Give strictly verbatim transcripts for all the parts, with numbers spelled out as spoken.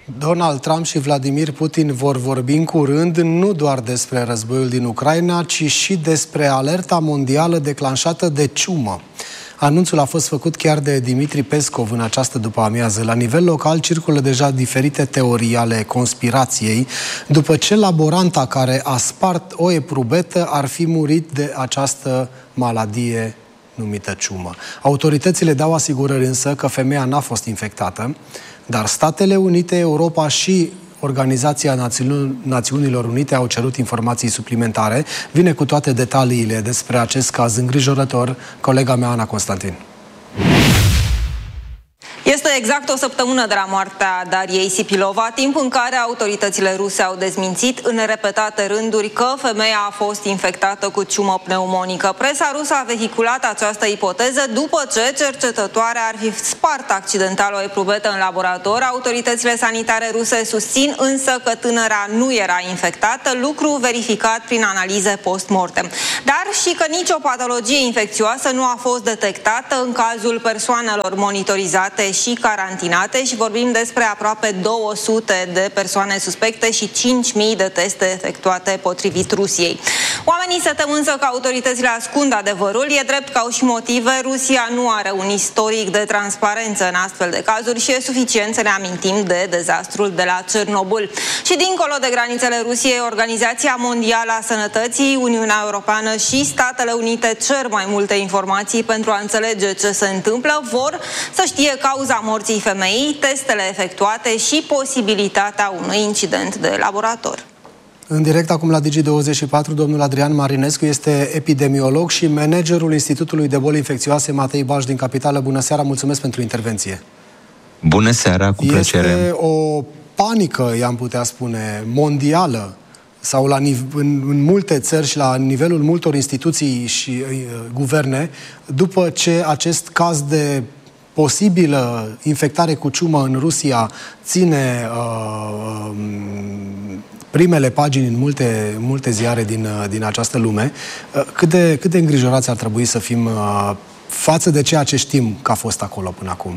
Donald Trump și Vladimir Putin vor vorbi în curând nu doar despre războiul din Ucraina, ci și despre alerta mondială declanșată de ciumă. Anunțul a fost făcut chiar de Dimitri Peskov în această după-amiază. La nivel local circulă deja diferite teorii ale conspirației, după ce laboranta care a spart o eprubetă ar fi murit de această maladie numită ciumă. Autoritățile dau asigurări însă că femeia n-a fost infectată, dar Statele Unite, Europa și Organizația Națiunilor Unite au cerut informații suplimentare. Vine cu toate detaliile despre acest caz îngrijorător colega mea, Ana Constantin. Este exact o săptămână de la moartea Dariei Sipilova, timp în care autoritățile ruse au dezmințit în repetate rânduri că femeia a fost infectată cu ciumă pneumonică. Presa rusă a vehiculat această ipoteză după ce cercetătoarea ar fi spart accidental o eprubetă în laborator. Autoritățile sanitare ruse susțin însă că tânăra nu era infectată, lucru verificat prin analize post-mortem. Dar și că nicio patologie infecțioasă nu a fost detectată în cazul persoanelor monitorizate și carantinate și vorbim despre aproape două sute de persoane suspecte și cinci mii de teste efectuate potrivit Rusiei. Oamenii se tem însă că autoritățile ascund adevărul. E drept că au și motive. Rusia nu are un istoric de transparență în astfel de cazuri și e suficient să ne amintim de dezastrul de la Cernobâl. Și dincolo de granițele Rusiei, Organizația Mondială a Sănătății, Uniunea Europeană și Statele Unite cer mai multe informații pentru a înțelege ce se întâmplă. Vor să știe cauza morții femeii, testele efectuate și posibilitatea unui incident de laborator. În direct acum la Digi douăzeci și patru, domnul Adrian Marinescu este epidemiolog și managerul Institutului de Boli Infecțioase Matei Baș din Capitală. Bună seara, mulțumesc pentru intervenție. Bună seara, cu plăcere. Este o panică, i-am putea spune, mondială sau la în, în multe țări și la nivelul multor instituții și uh, guverne, după ce acest caz de posibilă infectare cu ciumă în Rusia ține uh, primele pagini în multe, multe ziare din, din această lume. Uh, cât, de, cât de îngrijorați ar trebui să fim uh, față de ceea ce știm că a fost acolo până acum?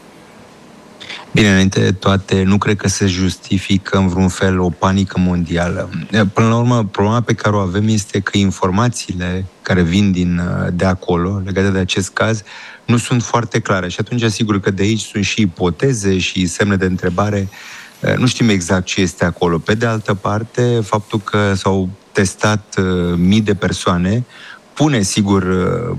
Bine, înainte de toate, nu cred că se justifică în vreun fel o panică mondială. Până la urmă, problema pe care o avem este că informațiile care vin din, de acolo, legate de acest caz, nu sunt foarte clare. Și atunci, asigur că de aici sunt și ipoteze și semne de întrebare. Nu știm exact ce este acolo. Pe de altă parte, faptul că s-au testat uh, mii de persoane pune, sigur, uh,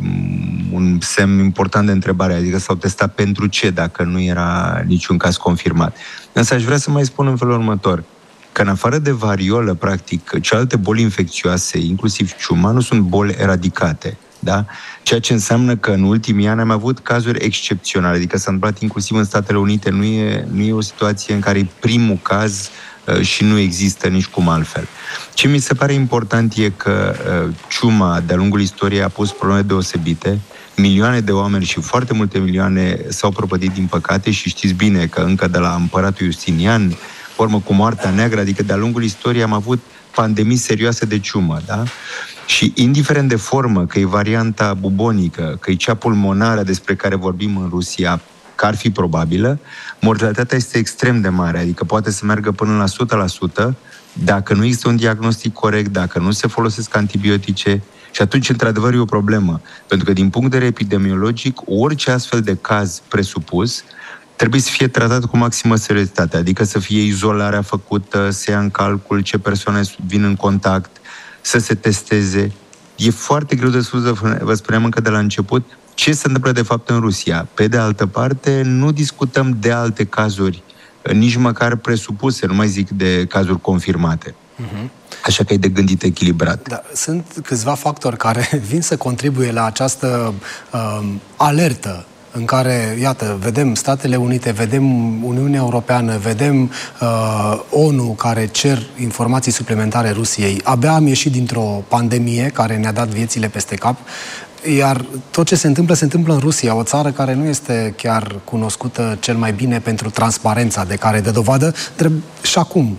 un semn important de întrebare, adică s-au testat pentru ce, dacă nu era niciun caz confirmat. Însă aș vrea să mai spun în felul următor, că în afară de variolă, practic, celelalte boli infecțioase, inclusiv ciuma, nu sunt boli eradicate. Da? Ceea ce înseamnă că în ultimii ani am avut cazuri excepționale, adică s-a întâmplat inclusiv în Statele Unite, nu e, nu e o situație în care e primul caz uh, și nu există nici cum altfel. Ce mi se pare important e că uh, ciuma de-a lungul istoriei a pus probleme deosebite, milioane de oameni și foarte multe milioane s-au prăpădit din păcate și știți bine că încă de la împăratul Justinian, formă cu moartea neagră, adică de-a lungul istoriei am avut pandemii serioase de ciumă, da? Și indiferent de formă, că e varianta bubonică, că e cea pulmonară despre care vorbim în Rusia, că ar fi probabilă, mortalitatea este extrem de mare, adică poate să meargă până la o sută la sută dacă nu există un diagnostic corect, dacă nu se folosesc antibiotice. Și atunci, într-adevăr, e o problemă. Pentru că, din punct de vedere epidemiologic, orice astfel de caz presupus trebuie să fie tratat cu maximă seriozitate, adică să fie izolarea făcută, să ia în calcul ce persoane vin în contact, să se testeze. E foarte greu de spus, vă spuneam încă de la început, ce se întâmplă de fapt în Rusia. Pe de altă parte, nu discutăm de alte cazuri, nici măcar presupuse, nu mai zic de cazuri confirmate. Uh-huh. Așa că e de gândit echilibrat. Da, sunt câțiva factori care vin să contribuie la această uh, alertă în care, iată, vedem Statele Unite, vedem Uniunea Europeană, vedem uh, ONU care cer informații suplimentare Rusiei. Abia am ieșit dintr-o pandemie care ne-a dat viețile peste cap, iar tot ce se întâmplă, se întâmplă în Rusia, o țară care nu este chiar cunoscută cel mai bine pentru transparența de care dă dovadă, și acum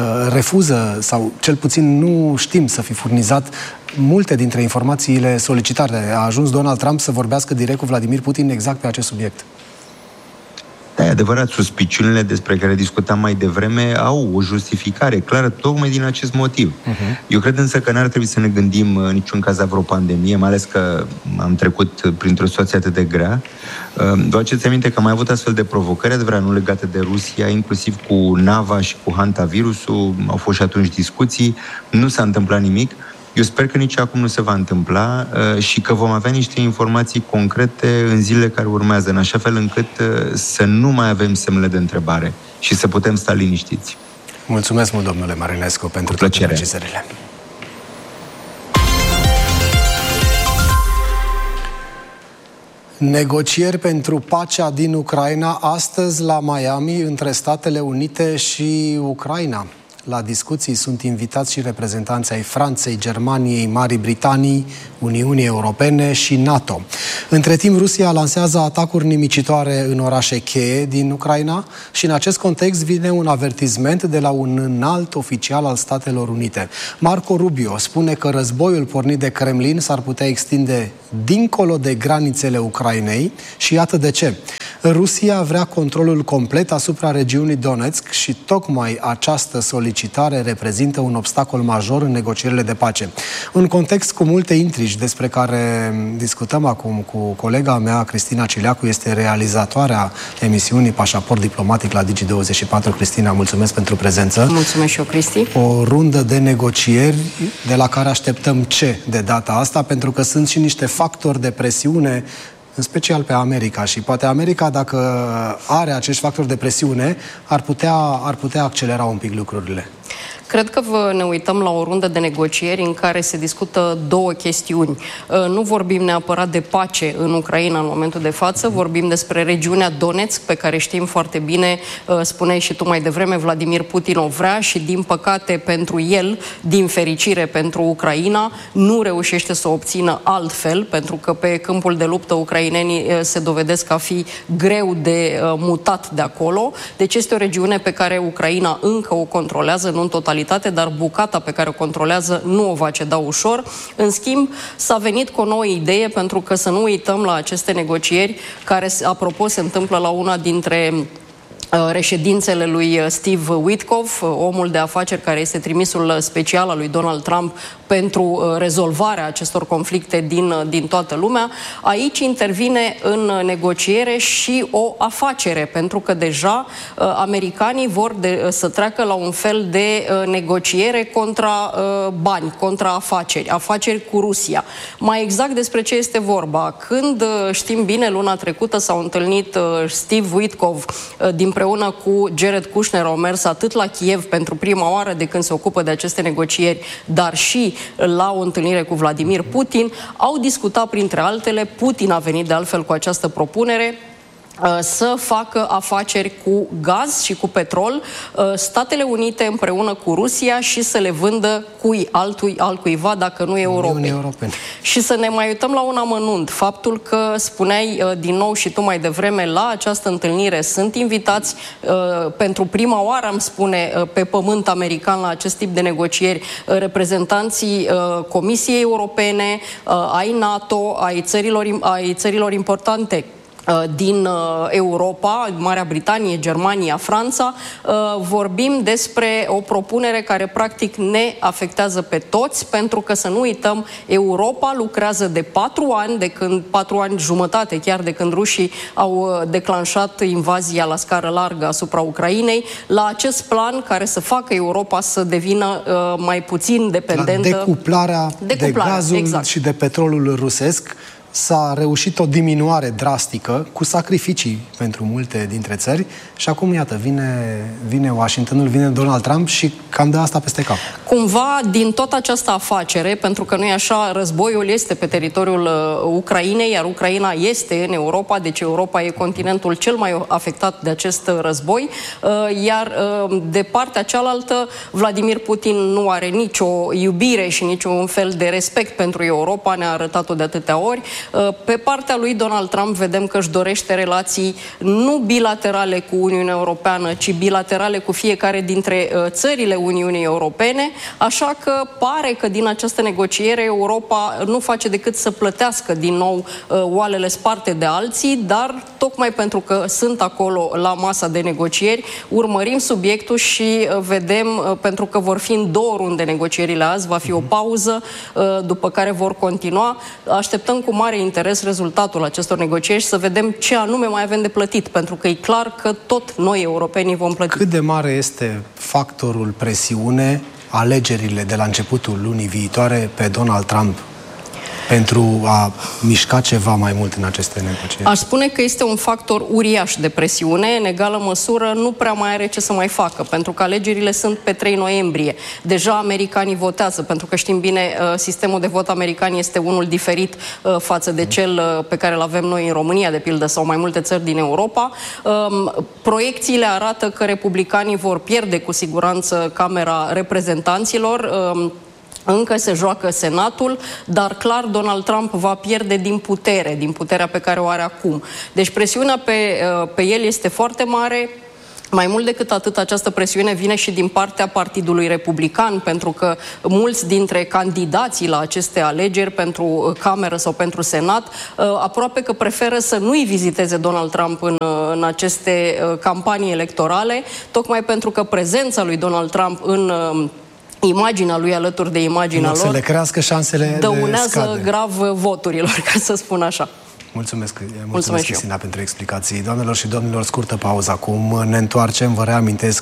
refuză, sau cel puțin nu știm să fi furnizat multe dintre informațiile solicitate. A ajuns Donald Trump să vorbească direct cu Vladimir Putin exact pe acest subiect. Da, e adevărat, suspiciunile despre care discutam mai devreme au o justificare clară, tocmai din acest motiv. Uh-huh. Eu cred însă că n-ar trebui să ne gândim în niciun caz la vreo pandemie, mai ales că am trecut printr-o situație atât de grea. Vă aduceți aminte că am mai avut astfel de provocări, adevărat, nu legate de Rusia, inclusiv cu Nava și cu hantavirusul, au fost și atunci discuții, nu s-a întâmplat nimic. Eu sper că nici acum nu se va întâmpla uh, și că vom avea niște informații concrete în zilele care urmează, în așa fel încât uh, să nu mai avem semnele de întrebare și să putem sta liniștiți. Mulțumesc mult, domnule Marinescu, pentru toate precizările. Negocieri pentru pacea din Ucraina astăzi la Miami între Statele Unite și Ucraina. La discuții sunt invitați și reprezentanții ai Franței, Germaniei, Marii Britanii, Uniunii Europene și NATO. Între timp, Rusia lansează atacuri nimicitoare în orașe cheie din Ucraina și în acest context vine un avertisment de la un înalt oficial al Statelor Unite. Marco Rubio spune că războiul pornit de Kremlin s-ar putea extinde dincolo de granițele Ucrainei și iată de ce. Rusia vrea controlul complet asupra regiunii Donetsk și tocmai această solicitare reprezintă un obstacol major în negocierile de pace. Un context cu multe intrigi despre care discutăm acum cu colega mea, Cristina Cileacu, este realizatoarea emisiunii Pașaport Diplomatic la Digi douăzeci și patru. Cristina, mulțumesc pentru prezență. Mulțumesc și eu, Cristi. O rundă de negocieri de la care așteptăm ce de data asta, pentru că sunt și niște factori de presiune, în special pe America, și poate America, dacă are acești factori de presiune, ar putea, ar putea accelera un pic lucrurile. Cred că vă ne uităm la o rundă de negocieri în care se discută două chestiuni. Nu vorbim neapărat de pace în Ucraina în momentul de față, vorbim despre regiunea Donetsk, pe care știm foarte bine, spuneai și tu mai devreme, Vladimir Putin o vrea și, din păcate, pentru el, din fericire pentru Ucraina, nu reușește să o obțină altfel, pentru că pe câmpul de luptă ucrainenii se dovedesc a fi greu de mutat de acolo. Deci este o regiune pe care Ucraina încă o controlează, nu în totalitate, dar bucata pe care o controlează nu o va ceda ușor. În schimb, s-a venit cu o nouă idee, pentru că să nu uităm la aceste negocieri, care, apropo, se întâmplă la una dintre reședințele lui Steve Witkoff, omul de afaceri care este trimisul special al lui Donald Trump pentru rezolvarea acestor conflicte din, din toată lumea. Aici intervine în negociere și o afacere, pentru că deja americanii vor de, să treacă la un fel de negociere contra bani, contra afaceri, afaceri cu Rusia. Mai exact despre ce este vorba? Când, știm bine, luna trecută s-au întâlnit Steve Witkoff din împreună cu Jared Kushner, au mers atât la Kiev pentru prima oară de când se ocupă de aceste negocieri, dar și la o întâlnire cu Vladimir Putin. Au discutat, printre altele, Putin a venit de altfel cu această propunere, să facă afaceri cu gaz și cu petrol, Statele Unite împreună cu Rusia, și să le vândă cui altui, altcuiva, dacă nu Europei. Și să ne mai uităm la un amănunt, faptul că spuneai din nou și tu mai devreme, la această întâlnire sunt invitați pentru prima oară, am spune, pe pământ american la acest tip de negocieri, reprezentanții Comisiei Europene, ai NATO, ai țărilor, ai țărilor importante din Europa, Marea Britanie, Germania, Franța. Vorbim despre o propunere care practic ne afectează pe toți, pentru că, să nu uităm, Europa lucrează de patru ani, de când, patru ani jumătate chiar, de când rușii au declanșat invazia la scară largă asupra Ucrainei, la acest plan care să facă Europa să devină mai puțin dependentă. La decuplarea, decuplarea de gazul, exact, și de petrolul rusesc. S-a reușit o diminuare drastică, cu sacrificii pentru multe dintre țări, și acum, iată, vine, vine Washingtonul, vine Donald Trump și cam dă asta peste cap. Cumva, din toată această afacere, pentru că nu e așa, războiul este pe teritoriul uh, Ucrainei, iar Ucraina este în Europa, deci Europa e continentul cel mai afectat de acest război, uh, iar uh, de partea cealaltă, Vladimir Putin nu are nicio iubire și niciun fel de respect pentru Europa, ne-a arătat-o de atâtea ori. Pe partea lui Donald Trump vedem că își dorește relații nu bilaterale cu Uniunea Europeană, ci bilaterale cu fiecare dintre țările Uniunii Europene, așa că pare că din această negociere Europa nu face decât să plătească din nou oalele sparte de alții, dar tocmai pentru că sunt acolo la masa de negocieri, urmărim subiectul și vedem, pentru că vor fi în două runde negocierile azi, va fi o pauză, după care vor continua. Așteptăm cu mare interes rezultatul acestor negocieri și să vedem ce anume mai avem de plătit, pentru că e clar că tot noi, europenii, vom plăti. Cât de mare este factorul presiune, alegerile de la începutul lunii viitoare pe Donald Trump pentru a mișca ceva mai mult în aceste negocieri? Aș spune că este un factor uriaș de presiune. În egală măsură nu prea mai are ce să mai facă, pentru că alegerile sunt pe trei noiembrie. Deja americanii votează, pentru că știm bine, sistemul de vot american este unul diferit față de cel pe care îl avem noi în România, de pildă, sau mai multe țări din Europa. Proiecțiile arată că republicanii vor pierde cu siguranță Camera Reprezentanților. Încă se joacă Senatul, dar clar Donald Trump va pierde din putere, din puterea pe care o are acum. Deci presiunea pe, pe el este foarte mare. Mai mult decât atât, această presiune vine și din partea Partidului Republican, pentru că mulți dintre candidații la aceste alegeri pentru Cameră sau pentru Senat aproape că preferă să nu-i viziteze Donald Trump în, în aceste campanii electorale, tocmai pentru că prezența lui Donald Trump în imaginea lui alături de imaginea lor să le crească șansele dăunează grav voturilor, ca să spun așa. Mulțumesc, mulțumesc, mulțumesc Cristina, pentru explicații. Doamnelor și domnilor, scurtă pauză acum. Ne întoarcem, vă reamintesc